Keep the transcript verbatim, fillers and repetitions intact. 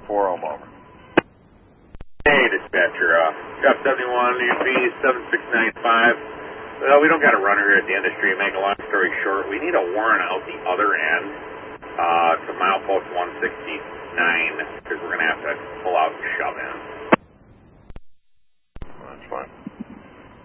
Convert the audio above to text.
four ohm over. Hey, dispatcher, uh, Shop seventy-one, U P seven six nine five. Well, we don't got a runner here at the industry. Make a long story short, we need a warrant out the other end uh, to milepost one sixty-nine because we're going to have to pull out and shove in. That's fine.